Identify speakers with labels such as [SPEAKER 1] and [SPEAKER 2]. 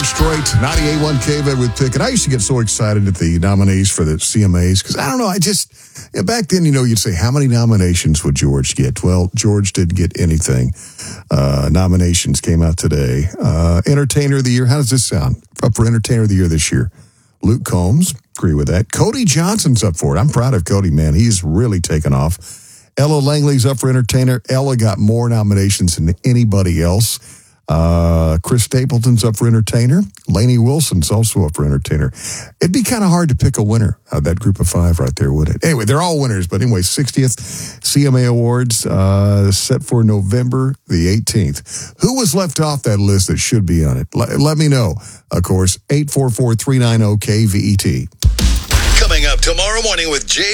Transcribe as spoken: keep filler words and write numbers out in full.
[SPEAKER 1] George Strait, ninety-eight point one K V E D with Pickett. I used to get so excited at the nominees for the C M As because, I don't know, I just, yeah, back then, you know, you'd say, how many nominations would George get? Well, George didn't get anything. Uh, nominations came out today. Uh, Entertainer of the Year, how does this sound? Up for Entertainer of the Year this year. Luke Combs, agree with that. Cody Johnson's up for it. I'm proud of Cody, man. He's really taken off. Ella Langley's up for Entertainer. Ella got more nominations than anybody else. Uh, Chris Stapleton's up for Entertainer. Lainey Wilson's also up for Entertainer. It'd be kind of hard to pick a winner out of that group of five right there, would it? Anyway, they're all winners. But anyway, sixtieth C M A Awards uh, set for November the eighteenth. Who was left off that list that should be on it? Let, let me know. Of course, eight four four, three nine zero, K V E T.
[SPEAKER 2] Coming up tomorrow morning with Jay